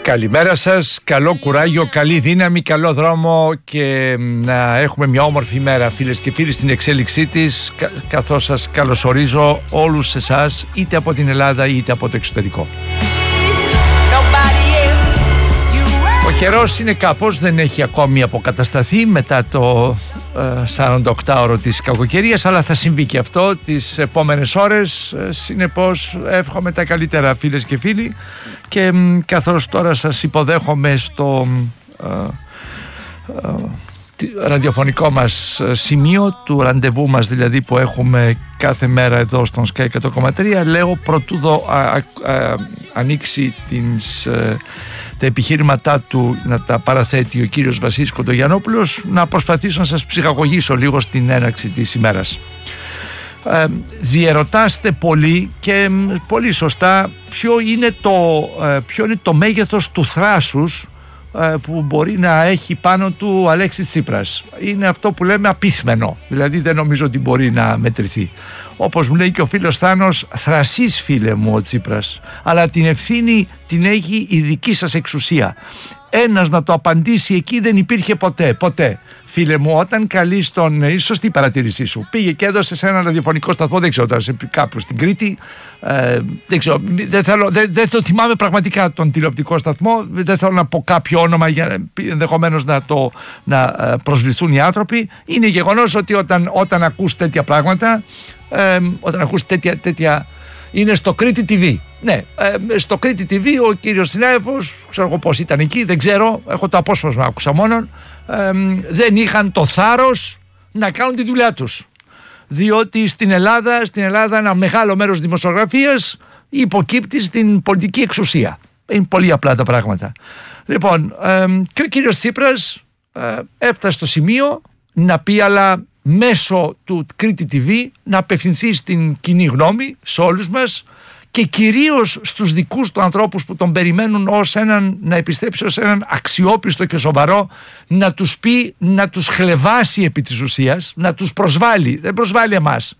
Καλημέρα σας, καλό κουράγιο, καλή δύναμη, καλό δρόμο και να έχουμε μια όμορφη μέρα, φίλες και φίλοι, στην εξέλιξή της, καθώς σας καλωσορίζω όλους εσάς, είτε από την Ελλάδα είτε από το εξωτερικό. Ο καιρός είναι κάπως, δεν έχει ακόμη αποκατασταθεί μετά το 48ωρο της κακοκαιρίας, αλλά θα συμβεί και αυτό τις επόμενες ώρες. Συνεπώς εύχομαι τα καλύτερα, φίλες και φίλοι, και καθώς τώρα σας υποδέχομαι στο ραδιοφωνικό μας σημείο του ραντεβού μας, δηλαδή που έχουμε κάθε μέρα εδώ στον Sky 100,3, λέω πρωτού δω ανοίξει τα επιχείρηματά του να τα παραθέτει ο κύριος Βασίλης Κοντογιαννόπουλος, να προσπαθήσω να σας ψυχαγωγήσω λίγο στην έναρξη της ημέρας. Διερωτάστε πολύ και πολύ σωστά ποιο είναι το μέγεθος του θράσους που μπορεί να έχει πάνω του ο Αλέξης Τσίπρας. Είναι αυτό που λέμε απίθμενο, δηλαδή δεν νομίζω ότι μπορεί να μετρηθεί. Όπως μου λέει και ο φίλος Θάνος, θρασής φίλε μου ο Τσίπρας, αλλά την ευθύνη την έχει η δική σας εξουσία. Ένας να το απαντήσει εκεί δεν υπήρχε ποτέ. Φίλε μου, όταν καλείς τον. Η σωστή παρατήρησή σου. Πήγε και έδωσε σε ένα ραδιοφωνικό σταθμό, δεν ξέρω τώρα, κάπου στην Κρήτη. Δεν ξέρω, δεν το θυμάμαι πραγματικά τον τηλεοπτικό σταθμό. Δεν θέλω να πω κάποιο όνομα για ενδεχομένως να προσβληθούν οι άνθρωποι. Είναι γεγονός ότι όταν ακούς τέτοια πράγματα, όταν ακούς τέτοια. Είναι στο Κρήτη TV. Ναι, στο Κρήτη TV ο κύριος συνάδελφος, ξέρω εγώ πώς ήταν εκεί, δεν ξέρω, έχω το απόσπασμα, άκουσα μόνον, δεν είχαν το θάρρος να κάνουν τη δουλειά τους. Διότι στην Ελλάδα ένα μεγάλο μέρος δημοσιογραφίας υποκύπτει στην πολιτική εξουσία. Είναι πολύ απλά τα πράγματα. Λοιπόν, και ο κύριος Τσίπρας έφτασε στο σημείο να πει, αλλά μέσω του Κρήτη TV να απευθυνθεί στην κοινή γνώμη, σε όλους μας και κυρίως στους δικούς του ανθρώπους που τον περιμένουν να επιστρέψει ως έναν αξιόπιστο και σοβαρό, να τους πει, να τους χλεβάσει επί της ουσίας, να τους προσβάλλει. Δεν προσβάλλει εμάς.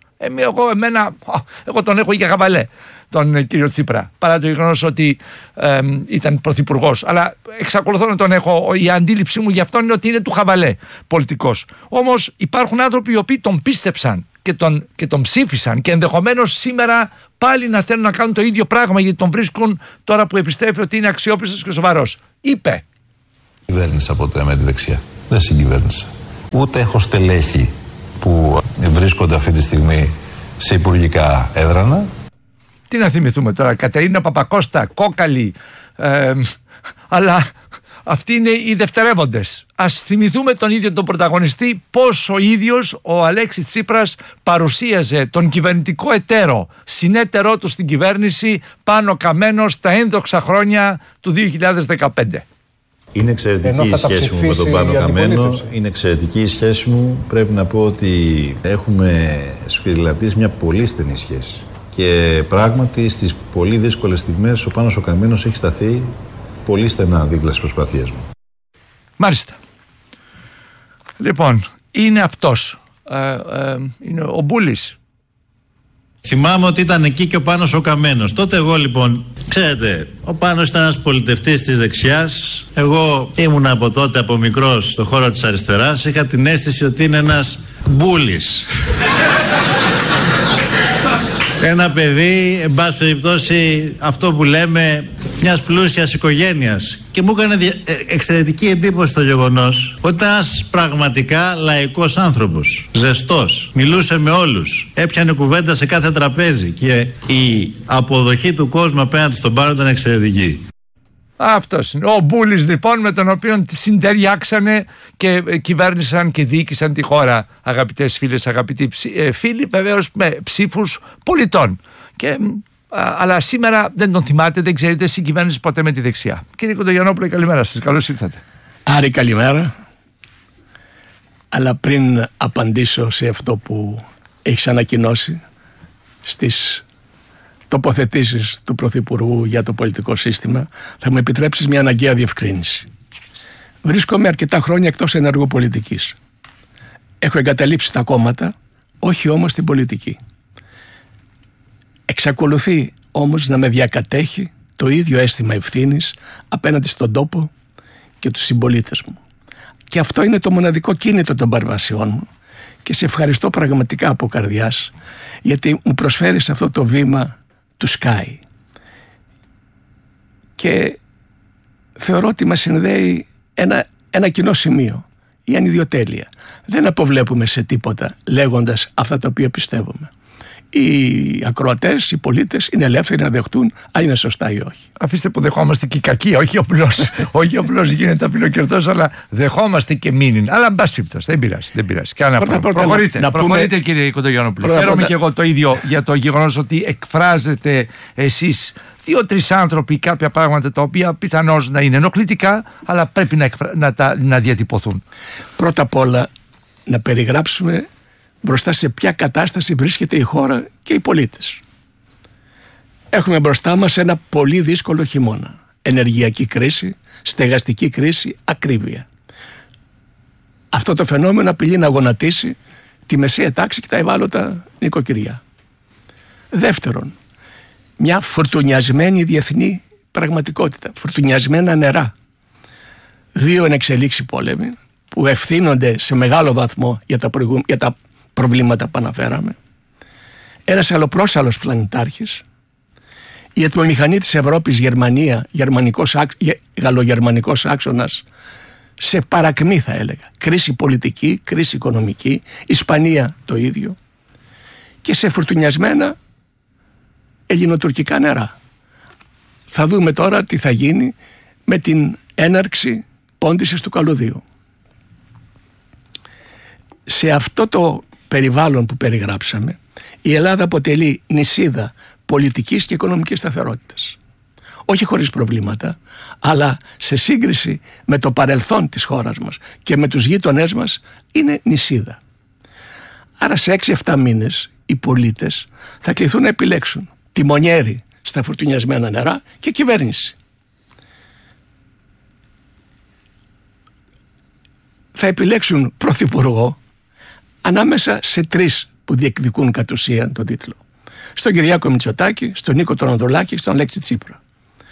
Εγώ τον έχω για χαβαλέ τον κύριο Τσίπρα, παρά το γεγονός ότι ήταν πρωθυπουργός, αλλά εξακολουθώ να τον έχω. Η αντίληψή μου γι' αυτό είναι ότι είναι του χαβαλέ πολιτικός. Όμως υπάρχουν άνθρωποι οι οποίοι τον πίστεψαν και τον ψήφισαν και ενδεχομένως σήμερα πάλι να θέλουν να κάνουν το ίδιο πράγμα, γιατί τον βρίσκουν τώρα που επιστρέφει ότι είναι αξιόπιστος και σοβαρός. Είπε: Κυβέρνησα ποτέ με τη δεξιά. Δεν συγκυβέρνησα. Ούτε έχω στελέχη που βρίσκονται αυτή τη στιγμή σε υπουργικά έδρανα. Τι να θυμηθούμε τώρα, Κατερίνα Παπακώστα, Κόκαλη, αλλά αυτοί είναι οι δευτερεύοντες. Ας θυμηθούμε τον ίδιο τον πρωταγωνιστή, πώς ο ίδιος ο Αλέξης Τσίπρας παρουσίαζε τον κυβερνητικό εταίρο, συνέτερό του στην κυβέρνηση, πάνω καμένο στα ένδοξα χρόνια του 2015. Είναι εξαιρετική η σχέση μου με τον Πάνο Καμένο. Είναι εξαιρετική η σχέση μου. Πρέπει να πω ότι έχουμε σφυριλατήσει μια πολύ στενή σχέση. Και πράγματι στις πολύ δύσκολες στιγμές ο Πάνος ο Καμένος έχει σταθεί πολύ στενά δίπλα στις προσπάθειές μου. Μάλιστα. Λοιπόν, είναι αυτός. Είναι ο Μπούλης. Θυμάμαι ότι ήταν εκεί και ο Πάνος ο Καμένος. Τότε εγώ λοιπόν, ξέρετε, ο Πάνος ήταν ένας πολιτευτής της δεξιάς. Εγώ ήμουν από τότε από μικρός στο χώρο της αριστεράς. Είχα την αίσθηση ότι είναι ένας Μπούλης. Ένα παιδί, εν πάση περιπτώσει, αυτό που λέμε, μιας πλούσιας οικογένειας. Και μου έκανε εξαιρετική εντύπωση το γεγονός ότι ήταν ένας πραγματικά λαϊκός άνθρωπος. Ζεστός. Μιλούσε με όλους. Έπιανε κουβέντα σε κάθε τραπέζι. Και η αποδοχή του κόσμου απέναντι στον Πάνο ήταν εξαιρετική. Αυτός είναι ο Μπούλης, λοιπόν, με τον οποίο συντεριάξανε και κυβέρνησαν και διοίκησαν τη χώρα, αγαπητές φίλες, αγαπητοί φίλοι, βεβαίως με ψήφους πολιτών. Αλλά σήμερα δεν τον θυμάται, δεν ξέρετε, συγκυβέρνησε ποτέ με τη δεξιά. Κύριε Κοντογιαννόπουλε, καλημέρα σας, καλώς ήρθατε. Άρη, καλημέρα. Αλλά πριν απαντήσω σε αυτό που έχεις ανακοινώσει στις τοποθετήσεις του Πρωθυπουργού για το πολιτικό σύστημα, θα μου επιτρέψεις μια αναγκαία διευκρίνηση. Βρίσκομαι αρκετά χρόνια εκτός ενεργού πολιτικής. Έχω εγκαταλείψει τα κόμματα, όχι όμως την πολιτική. Εξακολουθεί όμως να με διακατέχει το ίδιο αίσθημα ευθύνης απέναντι στον τόπο και τους συμπολίτες μου. Και αυτό είναι το μοναδικό κίνητο των παρεμβάσεών μου. Και σε ευχαριστώ πραγματικά από καρδιάς, γιατί μου προσφέρεις αυτό το βήμα του Sky. Και θεωρώ ότι μας συνδέει ένα κοινό σημείο, η ανιδιοτέλεια. Δεν αποβλέπουμε σε τίποτα λέγοντας αυτά τα οποία πιστεύουμε. Οι ακροατές, οι πολίτες είναι ελεύθεροι να δεχτούν αν είναι σωστά ή όχι. Αφήστε που δεχόμαστε και κακία, όχι απλώς γίνεται απειλοκερδός, αλλά δεχόμαστε και μήνυν. Αλλά εν πάση περιπτώσει, δεν πειράζει. Προχωρείτε κύριε Κοντογιαννόπουλε. Χαίρομαι και εγώ το ίδιο για το γεγονός ότι εκφράζετε εσείς 2-3 άνθρωποι κάποια πράγματα τα οποία πιθανώς να είναι ενοχλητικά, αλλά πρέπει να διατυπωθούν. Πρώτα απ' όλα να περιγράψουμε μπροστά σε ποια κατάσταση βρίσκεται η χώρα και οι πολίτες. Έχουμε μπροστά μας ένα πολύ δύσκολο χειμώνα. Ενεργειακή κρίση, στεγαστική κρίση, ακρίβεια. Αυτό το φαινόμενο απειλεί να γονατίσει τη μεσαία τάξη και τα ευάλωτα νοικοκυριά. Δεύτερον, μια φορτουνιασμένη διεθνή πραγματικότητα, φορτουνιασμένα νερά. 2 ενεξελίξει πόλεμοι που ευθύνονται σε μεγάλο βαθμό για τα προβλήματα που αναφέραμε. Ένας αλλοπρόσαλλος πλανητάρχης. Η ατμομηχανή της Ευρώπης, Γερμανία, γαλλογερμανικός άξονας, σε παρακμή θα έλεγα. Κρίση πολιτική, κρίση οικονομική, Ισπανία το ίδιο. Και σε φουρτουνιασμένα ελληνοτουρκικά νερά. Θα δούμε τώρα τι θα γίνει με την έναρξη πόντισης του καλωδίου. Σε αυτό το περιβάλλον που περιγράψαμε, η Ελλάδα αποτελεί νησίδα πολιτικής και οικονομικής σταθερότητας. Όχι χωρίς προβλήματα, αλλά σε σύγκριση με το παρελθόν της χώρας μας και με τους γείτονές μας είναι νησίδα. Άρα σε 6-7 μήνες οι πολίτες θα κληθούν να επιλέξουν τιμονιέρι στα φουρτουνιασμένα νερά και κυβέρνηση. Θα επιλέξουν πρωθυπουργό ανάμεσα σε 3 που διεκδικούν κατ' ουσίαν τον τίτλο. Στον Κυριάκο Μητσοτάκη, στον Νίκο τον Ανδρουλάκη, στον Αλέξη Τσίπρα.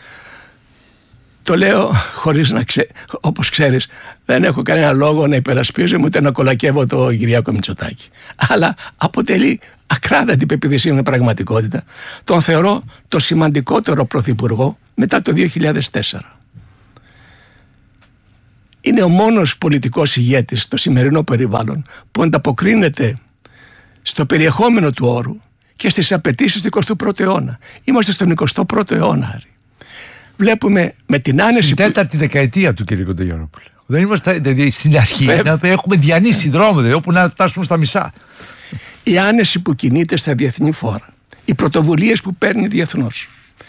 Το λέω χωρίς να όπως ξέρεις, δεν έχω κανένα λόγο να υπερασπίζομαι ούτε να κολακεύω το Κυριάκο Μητσοτάκη. Αλλά αποτελεί ακράδαντη πεποίθησή μου πραγματικότητα. Τον θεωρώ το σημαντικότερο πρωθυπουργό μετά το 2004. Είναι ο μόνος πολιτικός ηγέτης στο σημερινό περιβάλλον που ανταποκρίνεται στο περιεχόμενο του όρου και στις απαιτήσεις του 21ου αιώνα. Είμαστε στον 21ο αιώνα. Βλέπουμε με την άνεση. Στην τέταρτη δεκαετία του, κύριε Κοντογιαννόπουλε. Δεν είμαστε στην αρχή. Έχουμε διανύσει δρόμο, όπου να φτάσουμε στα μισά. Η άνεση που κινείται στα διεθνή φόρα, οι πρωτοβουλίες που παίρνει διεθνώς,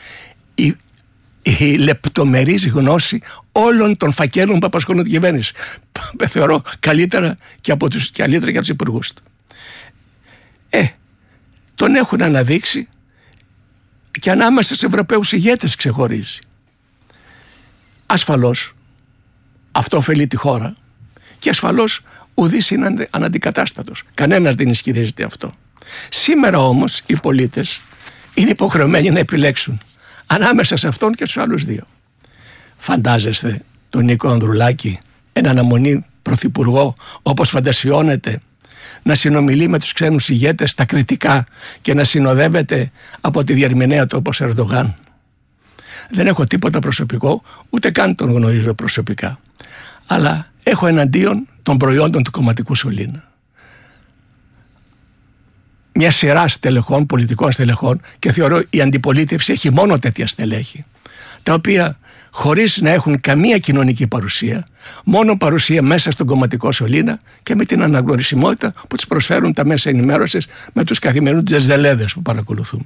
η λεπτομερής γνώση όλων των φακέλων που απασχολούν την κυβέρνηση. Θεωρώ καλύτερα και από τους υπουργούς του. Τον έχουν αναδείξει και ανάμεσα στους Ευρωπαίους ηγέτες ξεχωρίζει. Ασφαλώς αυτό ωφελεί τη χώρα και ασφαλώς ουδής είναι αναντικατάστατος. Κανένας δεν ισχυρίζεται αυτό. Σήμερα όμως οι πολίτες είναι υποχρεωμένοι να επιλέξουν ανάμεσα σε αυτόν και τους άλλους 2. Φαντάζεστε τον Νίκο Ανδρουλάκη, έναν αμονή πρωθυπουργό, όπως φαντασιώνεται, να συνομιλεί με τους ξένους ηγέτες στα κριτικά και να συνοδεύεται από τη διερμηνέα του όπως Ερντογάν? Δεν έχω τίποτα προσωπικό, ούτε καν τον γνωρίζω προσωπικά. Αλλά έχω εναντίον των προϊόντων του κομματικού σωλήνα μια σειρά στελεχών, πολιτικών στελεχών, και θεωρώ η αντιπολίτευση έχει μόνο τέτοια στελέχη, τα οποία χωρίς να έχουν καμία κοινωνική παρουσία, μόνο παρουσία μέσα στον κομματικό σωλήνα και με την αναγνωρισιμότητα που τους προσφέρουν τα μέσα ενημέρωσης με τους καθημερινούς τζεζελέδες που παρακολουθούμε.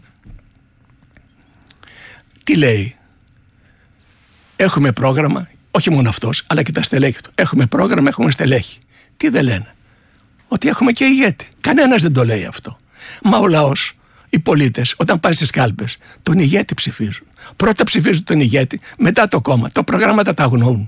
Τι λέει? Έχουμε πρόγραμμα, όχι μόνο αυτός, αλλά και τα στελέχη του. Έχουμε πρόγραμμα, έχουμε στελέχη. Τι δεν λένε? Ότι έχουμε και ηγέτη. Κανένας δεν το λέει αυτό. Μα ο λαός, οι πολίτες, όταν πάνε στις κάλπες, τον ηγέτη ψηφίζουν. Πρώτα ψηφίζουν τον ηγέτη, μετά το κόμμα. Τα προγράμματα τα αγνοούν.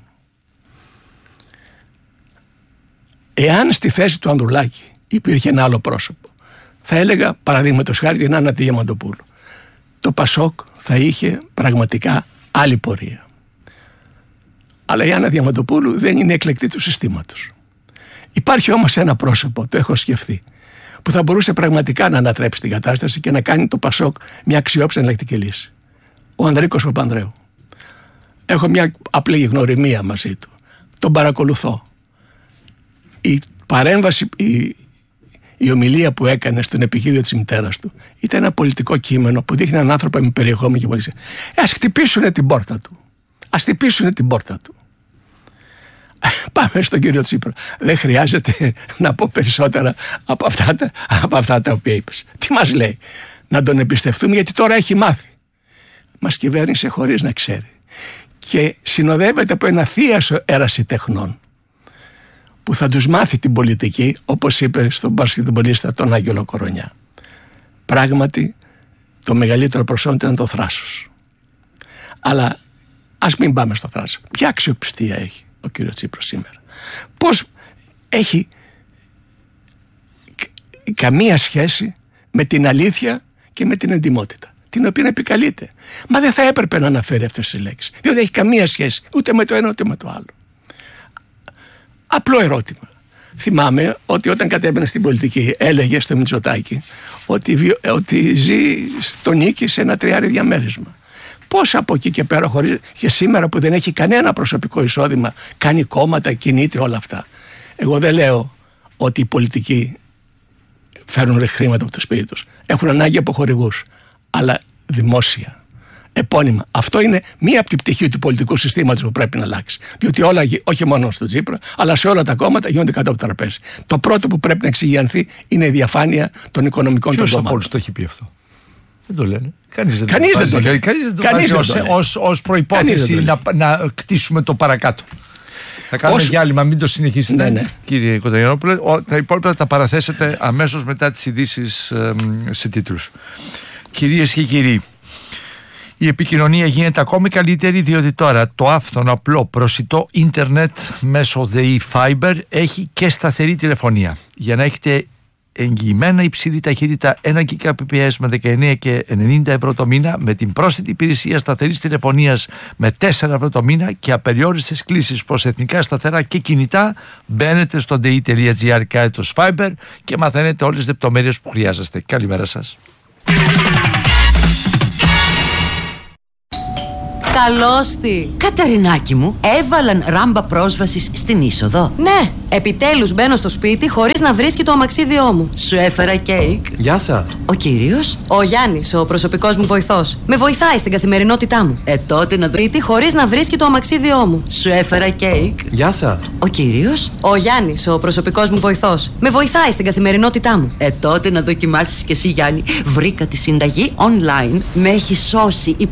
Εάν στη θέση του Ανδρουλάκη υπήρχε ένα άλλο πρόσωπο, θα έλεγα παραδείγματος χάρη την Άννα Διαμαντοπούλου, το Πασόκ θα είχε πραγματικά άλλη πορεία. Αλλά η Άννα Διαμαντοπούλου δεν είναι εκλεκτή του συστήματος. Υπάρχει όμως ένα πρόσωπο, το έχω σκεφτεί, που θα μπορούσε πραγματικά να ανατρέψει την κατάσταση και να κάνει το Πασόκ μια αξιόπιστη εναλλακτική λύση. Ο Ανδρίκος Παπανδρέου. Έχω μια απλή γνωριμία μαζί του. Τον παρακολουθώ. Η παρέμβαση, η ομιλία που έκανε στον επικείδιο της μητέρας του ήταν ένα πολιτικό κείμενο που δείχνει έναν άνθρωπο με περιεχόμενο και πολιτική. Ας χτυπήσουνε την πόρτα του. Ας χτυπήσουνε την πόρτα του. Πάμε στον κύριο Τσίπρα. Δεν χρειάζεται να πω περισσότερα από αυτά τα οποία είπες. Τι μας λέει? Να τον εμπιστευτούμε, γιατί τώρα έχει μάθει. Μας κυβέρνησε χωρίς να ξέρει. Και συνοδεύεται από ένα θίασο ερασιτεχνών που θα τους μάθει την πολιτική, όπως είπε στον μπασκετμπολίστα τον Άγγελο Κορονιά. Πράγματι, το μεγαλύτερο προσόν ήταν το θράσος. Αλλά ας μην πάμε στο θράσος. Ποια αξιοπιστία έχει ο κύριος Τσίπρας σήμερα? Πώς έχει καμία σχέση με την αλήθεια και με την εντιμότητα, την οποία επικαλείται? Μα δεν θα έπρεπε να αναφέρει αυτές τις λέξεις, διότι δεν έχει καμία σχέση ούτε με το ένα ούτε με το άλλο. Απλό ερώτημα. Θυμάμαι ότι όταν κατέβαινε στην πολιτική έλεγε στο Μητσοτάκη ότι ζει στο Νίκη σε ένα 3 διαμέρισμα. Πώς από εκεί και πέρα, χωρίς, και σήμερα που δεν έχει κανένα προσωπικό εισόδημα, κάνει κόμματα, κινείται, όλα αυτά? Εγώ δεν λέω ότι οι πολιτικοί φέρνουν χρήματα από το σπίτι τους. Έχουν ανάγκη από χορηγούς, αλλά δημόσια, επώνυμα. Αυτό είναι μία από την πτυχή του πολιτικού συστήματος που πρέπει να αλλάξει. Διότι όλα, όχι μόνο στο Τσίπρα, αλλά σε όλα τα κόμματα γίνονται κάτω από το τραπέζι. Το πρώτο που πρέπει να εξηγιανθεί είναι η διαφάνεια των οικονομικών των κομμάτων. Ποιος το έχει πει αυτό? Δεν το λένε. Κανείς δεν το λέει. Κανείς δεν το λέει ως προϋπόθεση να κτίσουμε το παρακάτω. Θα κάνουμε διάλειμμα, μην το συνεχίσετε, ναι. Κύριε Κονταγιανόπουλε. Τα υπόλοιπα τα παραθέσετε αμέσως μετά τις ειδήσεις σε τίτλους. Κυρίες και κύριοι, η επικοινωνία γίνεται ακόμη καλύτερη, διότι τώρα το άφθονο, απλό, προσιτό ίντερνετ μέσω ΔΕΗ Fiber έχει και σταθερή τηλεφωνία. Για να έχετε εγγυημένα υψηλή ταχύτητα 1 Gbps με 19 και 90 ευρώ το μήνα, με την πρόσθετη υπηρεσία σταθερής τηλεφωνίας με 4 ευρώ το μήνα και απεριόριστες κλήσεις προς εθνικά σταθερά και κινητά, μπαίνετε στο di.gr/Fiber και μαθαίνετε όλες τις λεπτομέρειες που χρειάζεστε. Καλημέρα σας. Καλώς τη. Καταρινάκη μου, έβαλαν ράμπα πρόσβασης στην είσοδο. Ναι, επιτέλους μπαίνω στο σπίτι χωρίς να βρίσκει το αμαξίδιό μου. Σου έφερα κέικ. Γεια σας. Ο κύριος? Ο Γιάννης, ο προσωπικός μου βοηθός. Με βοηθάει στην καθημερινότητά μου. Τότε να σπίτι χωρίς να βρίσκει το αμαξίδιό μου. Σου έφερα κέικ. Γεια σας. Ο κύριος? Ο Γιάννης, ο προσωπικός μου βοηθός. Με βοηθάει στην καθημερινότητά μου. Τότε να δοκιμάσεις κι εσύ, Γιάννη. Βρήκα τη συνταγή online. Με έχει σώσει